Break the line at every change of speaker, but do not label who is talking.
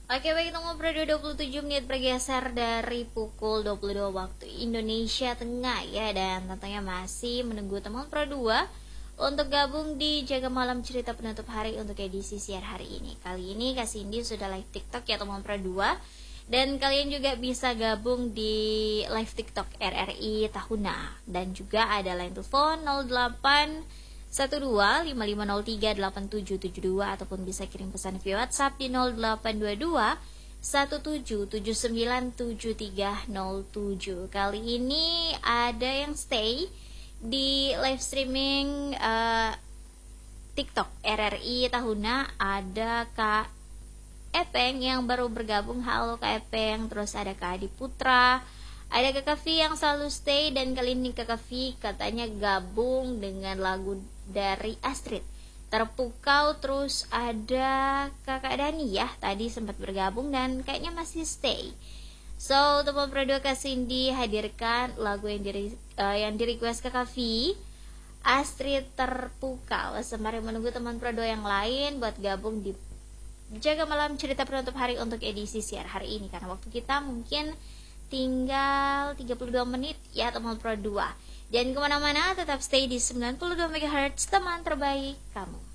Oke, baik, tunggu per 27 menit bergeser dari pukul 22 waktu Indonesia Tengah ya. Dan tentunya masih menunggu teman Pro 2 untuk gabung di Jaga Malam Cerita Penutup Hari untuk edisi siar hari ini. Kali ini Kak Cindy sudah live TikTok ya teman Pro 2. Dan kalian juga bisa gabung di live TikTok RRI Tahuna. Dan juga ada line telepon 08 1255038772 ataupun bisa kirim pesan via WhatsApp di 0822 17797307. Kali ini ada yang stay di live streaming TikTok RRI Tahuna, ada Kak Epeng yang baru bergabung. Halo Kak Epeng. Terus ada Kak Adi Putra, ada Kak Kavi yang selalu stay. Dan kali ini Kak Kavi katanya gabung dengan lagu dari Astrid, Terpukau. Terus ada Kakak Dani ya, tadi sempat bergabung dan kayaknya masih stay. So, teman Pro 2 Kak Cindy hadirkan lagu yang di request Kak Kavi, Astrid Terpukau. Sembari menunggu teman Pro 2 yang lain buat gabung di Jaga Malam Cerita Penutup Hari untuk edisi siar hari ini, karena waktu kita mungkin tinggal 32 menit ya teman Pro 2. Jangan kemana-mana, tetap stay di 92 MHz teman terbaik kamu.